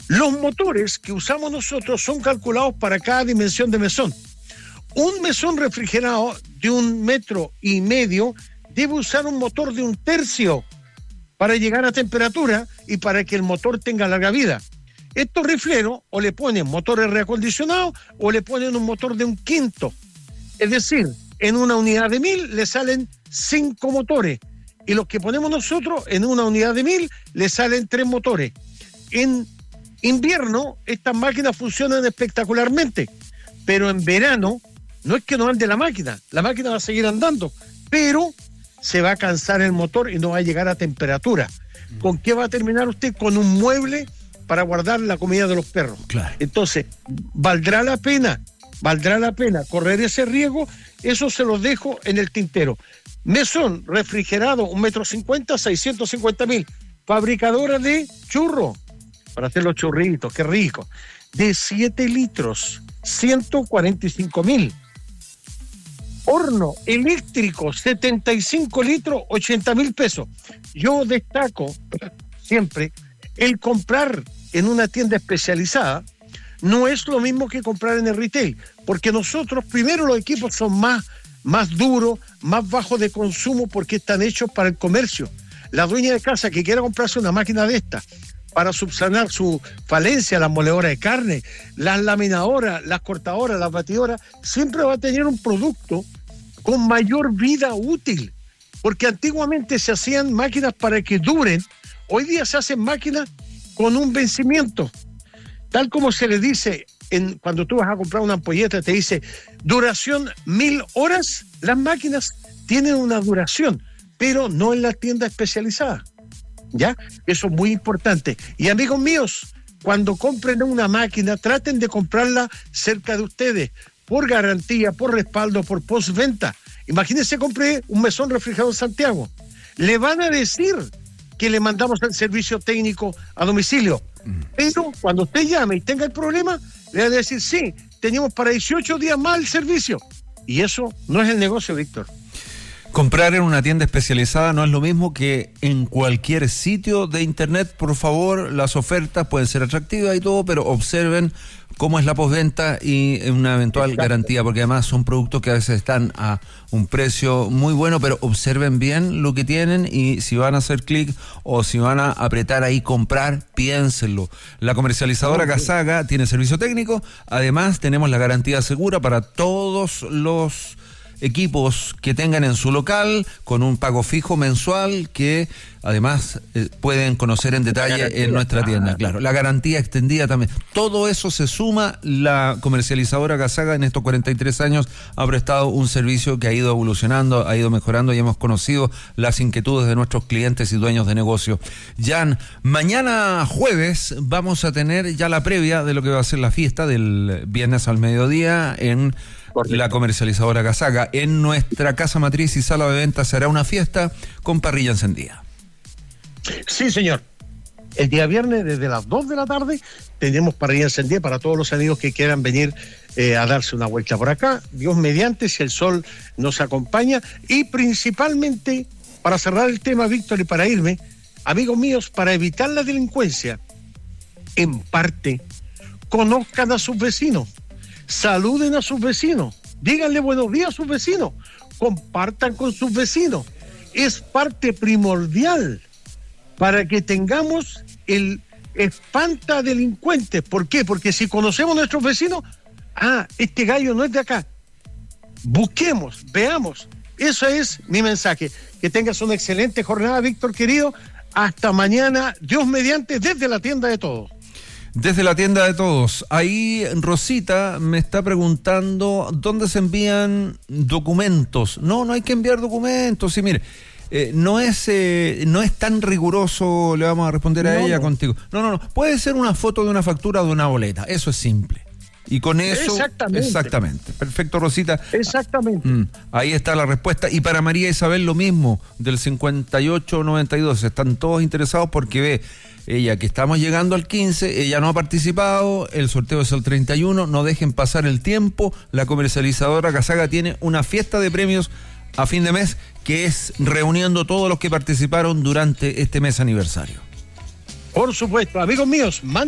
Los motores que usamos nosotros son calculados para cada dimensión de mesón. Un mesón refrigerado de 1,5 metros debe usar un motor de 1/3 para llegar a temperatura y para que el motor tenga larga vida. Estos rifleros o le ponen motores reacondicionados o le ponen un motor de 1/5. Es decir, en una unidad de 1000 le salen 5 motores y los que ponemos nosotros en una unidad de 1000 le salen 3 motores. En invierno estas máquinas funcionan espectacularmente, pero en verano no es que no ande la máquina va a seguir andando, pero se va a cansar el motor y no va a llegar a temperatura. ¿Con qué va a terminar usted? Con un mueble para guardar la comida de los perros. Claro. Entonces, ¿valdrá la pena correr ese riesgo? Eso se los dejo en el tintero. Mesón refrigerado, 1,50 metros, 650.000. Fabricadora de churros, para hacer los churritos, qué rico. De 7 litros, 145.000. Horno eléctrico, 75 litros, 80.000 pesos. Yo destaco siempre el comprar en una tienda especializada. No es lo mismo que comprar en el retail, porque nosotros, primero, los equipos son más duros, más bajos de consumo, porque están hechos para el comercio. La dueña de casa que quiera comprarse una máquina de esta para subsanar su falencia, la moledora de carne, las laminadoras, las cortadoras, las batidoras, siempre va a tener un producto con mayor vida útil, porque antiguamente se hacían máquinas para que duren, hoy día se hacen máquinas con un vencimiento, tal como se le dice cuando tú vas a comprar una ampolleta, te dice duración 1000 horas. Las máquinas tienen una duración, pero no en las tiendas especializadas, ¿ya? Eso es muy importante. Y amigos míos, cuando compren una máquina, traten de comprarla cerca de ustedes, por garantía, por respaldo, por postventa. Imagínense, compré un mesón refrigerado en Santiago. Le van a decir que le mandamos el servicio técnico a domicilio. Pero cuando usted llame y tenga el problema, le van a decir, sí, tenemos para 18 días más el servicio. Y eso no es el negocio, Víctor. Comprar en una tienda especializada no es lo mismo que en cualquier sitio de internet. Por favor, las ofertas pueden ser atractivas y todo, pero observen cómo es la postventa y una eventual garantía, porque además son productos que a veces están a un precio muy bueno, pero observen bien lo que tienen y si van a hacer clic o si van a apretar ahí comprar, piénsenlo. La comercializadora Casaga tiene servicio técnico, además tenemos la garantía segura para todos los equipos que tengan en su local, con un pago fijo mensual que además pueden conocer en detalle en nuestra tienda. Claro, la garantía extendida también. Todo eso se suma. La comercializadora Casaga en estos 43 años ha prestado un servicio que ha ido evolucionando, ha ido mejorando y hemos conocido las inquietudes de nuestros clientes y dueños de negocio. Jan, mañana jueves vamos a tener ya la previa de lo que va a ser la fiesta del viernes al mediodía en la comercializadora Casaga. En nuestra casa matriz y sala de ventas se hará una fiesta con parrilla encendida. Sí, señor. El día viernes, desde las 2 de la tarde, tenemos parrilla encendida para todos los amigos que quieran venir a darse una vuelta por acá. Dios mediante, si el sol nos acompaña. Y principalmente, para cerrar el tema, Víctor, y para irme, amigos míos, para evitar la delincuencia, en parte, conozcan a sus vecinos. Saluden a sus vecinos, díganle buenos días a sus vecinos, compartan con sus vecinos. Es parte primordial para que tengamos el espantadelincuentes. ¿Por qué? Porque si conocemos a nuestros vecinos, este gallo no es de acá. Busquemos, veamos. Eso es mi mensaje. Que tengas una excelente jornada, Víctor, querido. Hasta mañana, Dios mediante, desde la tienda de todos. Desde la tienda de todos. Ahí Rosita me está preguntando dónde se envían documentos. No hay que enviar documentos. Sí, mire, no es tan riguroso, le vamos a responder a ella contigo. No. Puede ser una foto de una factura o de una boleta. Eso es simple. Y con eso... Exactamente. Perfecto, Rosita. Exactamente. Ahí está la respuesta. Y para María Isabel lo mismo, del 5892. Están todos interesados porque ve... Ella que estamos llegando al 15, ella no ha participado, el sorteo es el 31, no dejen pasar el tiempo. La comercializadora Casaga tiene una fiesta de premios a fin de mes que es reuniendo todos los que participaron durante este mes aniversario. Por supuesto, amigos míos,